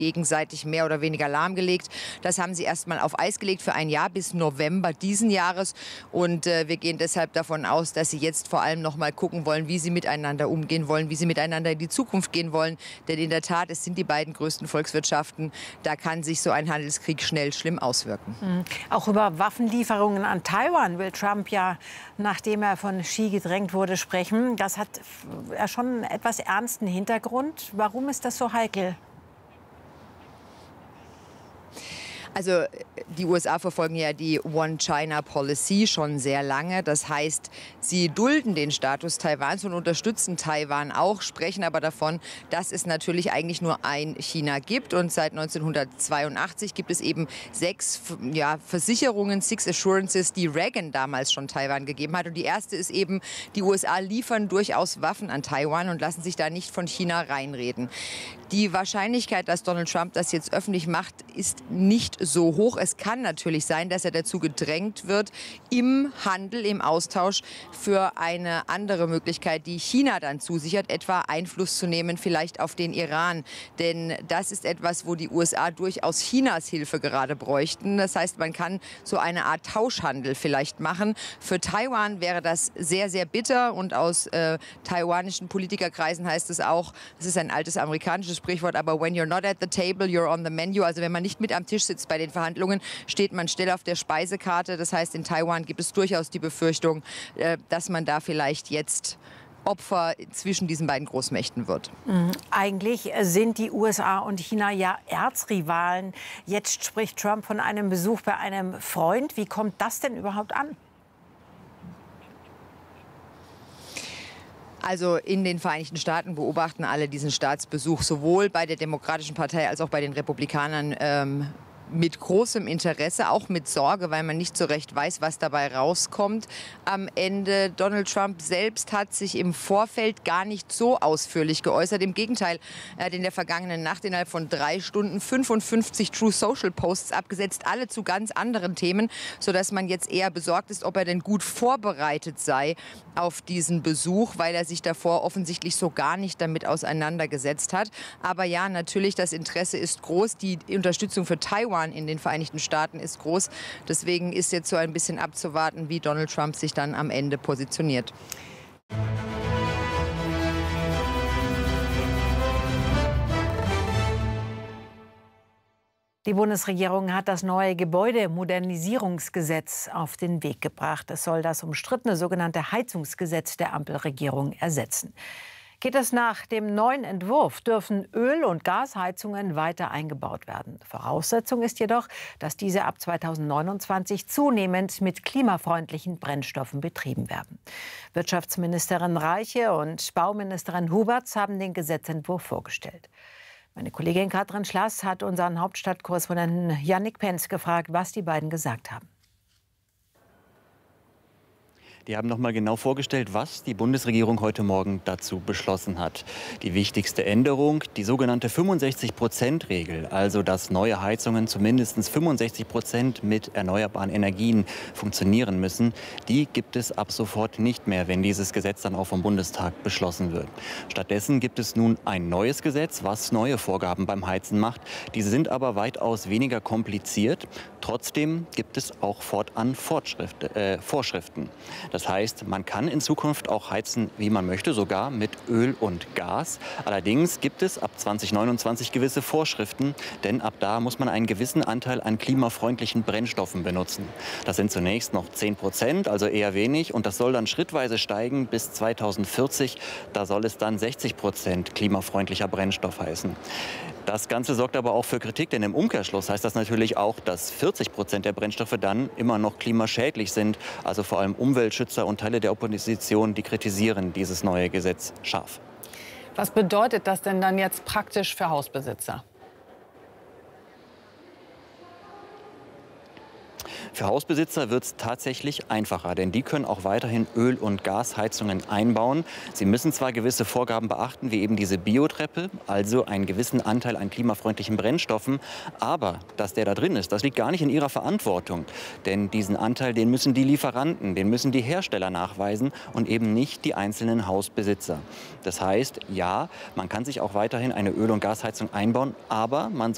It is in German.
gegenseitig mehr oder weniger lahmgelegt. Das haben sie erstmal auf Eis gelegt für ein Jahr bis November diesen Jahres. Und wir gehen deshalb davon aus, dass sie jetzt vor allem noch mal gucken wollen, wie sie miteinander umgehen wollen, wie sie miteinander in die Zukunft gehen wollen. Denn in der Tat, es sind die beiden größten Volkswirtschaften. Da kann sich so ein Handelskrieg schnell schlimm auswirken. Auch über Waffenlieferungen an Taiwan will Trump ja, nachdem er von Xi gedrängt wurde, sprechen. Das hat ja schon einen etwas ernsten Hintergrund. Warum ist das so heikel? Also die USA verfolgen ja die One-China-Policy schon sehr lange. Das heißt, sie dulden den Status Taiwans und unterstützen Taiwan auch, sprechen aber davon, dass es natürlich eigentlich nur ein China gibt. Und seit 1982 gibt es eben 6 Versicherungen, 6 Assurances, die Reagan damals schon Taiwan gegeben hat. Und die erste ist eben, die USA liefern durchaus Waffen an Taiwan und lassen sich da nicht von China reinreden. Die Wahrscheinlichkeit, dass Donald Trump das jetzt öffentlich macht, ist nicht so hoch. Es kann natürlich sein, dass er dazu gedrängt wird, im Handel, im Austausch für eine andere Möglichkeit, die China dann zusichert, etwa Einfluss zu nehmen, vielleicht auf den Iran. Denn das ist etwas, wo die USA durchaus Chinas Hilfe gerade bräuchten. Das heißt, man kann so eine Art Tauschhandel vielleicht machen. Für Taiwan wäre das sehr, sehr bitter. Und aus taiwanischen Politikerkreisen heißt es auch, es ist ein altes amerikanisches Sprichwort, aber when you're not at the table, you're on the menu. Also wenn man nicht mit am Tisch sitzt bei den Verhandlungen, steht man still auf der Speisekarte. Das heißt, in Taiwan gibt es durchaus die Befürchtung, dass man da vielleicht jetzt Opfer zwischen diesen beiden Großmächten wird. Eigentlich sind die USA und China ja Erzrivalen. Jetzt spricht Trump von einem Besuch bei einem Freund. Wie kommt das denn überhaupt an? Also in den Vereinigten Staaten beobachten alle diesen Staatsbesuch sowohl bei der Demokratischen Partei als auch bei den Republikanern mit großem Interesse, auch mit Sorge, weil man nicht so recht weiß, was dabei rauskommt. Am Ende, Donald Trump selbst hat sich im Vorfeld gar nicht so ausführlich geäußert. Im Gegenteil, er hat in der vergangenen Nacht innerhalb von 3 Stunden 55 True Social Posts abgesetzt, alle zu ganz anderen Themen, sodass man jetzt eher besorgt ist, ob er denn gut vorbereitet sei auf diesen Besuch, weil er sich davor offensichtlich so gar nicht damit auseinandergesetzt hat. Aber ja, natürlich, das Interesse ist groß. Die Unterstützung für Taiwan in den Vereinigten Staaten ist groß. Deswegen ist jetzt so ein bisschen abzuwarten, wie Donald Trump sich dann am Ende positioniert. Die Bundesregierung hat das neue Gebäudemodernisierungsgesetz auf den Weg gebracht. Es soll das umstrittene sogenannte Heizungsgesetz der Ampelregierung ersetzen. Geht es nach dem neuen Entwurf, dürfen Öl- und Gasheizungen weiter eingebaut werden. Voraussetzung ist jedoch, dass diese ab 2029 zunehmend mit klimafreundlichen Brennstoffen betrieben werden. Wirtschaftsministerin Reiche und Bauministerin Huberts haben den Gesetzentwurf vorgestellt. Meine Kollegin Katrin Schlass hat unseren Hauptstadtkorrespondenten Yannick Penz gefragt, was die beiden gesagt haben. Die haben noch mal genau vorgestellt, was die Bundesregierung heute Morgen dazu beschlossen hat. Die wichtigste Änderung, die sogenannte 65%-Regel, also dass neue Heizungen zu mindestens 65% mit erneuerbaren Energien funktionieren müssen, die gibt es ab sofort nicht mehr, wenn dieses Gesetz dann auch vom Bundestag beschlossen wird. Stattdessen gibt es nun ein neues Gesetz, was neue Vorgaben beim Heizen macht. Diese sind aber weitaus weniger kompliziert. Trotzdem gibt es auch fortan Vorschriften. Das heißt, man kann in Zukunft auch heizen, wie man möchte, sogar mit Öl und Gas. Allerdings gibt es ab 2029 gewisse Vorschriften, denn ab da muss man einen gewissen Anteil an klimafreundlichen Brennstoffen benutzen. Das sind zunächst noch 10%, also eher wenig, und das soll dann schrittweise steigen bis 2040. Da soll es dann 60% klimafreundlicher Brennstoff heißen. Das Ganze sorgt aber auch für Kritik, denn im Umkehrschluss heißt das natürlich auch, dass 40% der Brennstoffe dann immer noch klimaschädlich sind. Also vor allem Umweltschützer und Teile der Opposition, die kritisieren dieses neue Gesetz scharf. Was bedeutet das denn dann jetzt praktisch für Hausbesitzer? Für Hausbesitzer wird es tatsächlich einfacher, denn die können auch weiterhin Öl- und Gasheizungen einbauen. Sie müssen zwar gewisse Vorgaben beachten, wie eben diese Biotreppe, also einen gewissen Anteil an klimafreundlichen Brennstoffen, aber dass der da drin ist, das liegt gar nicht in ihrer Verantwortung. Denn diesen Anteil, den müssen die Lieferanten, den müssen die Hersteller nachweisen und eben nicht die einzelnen Hausbesitzer. Das heißt, ja, man kann sich auch weiterhin eine Öl- und Gasheizung einbauen, aber man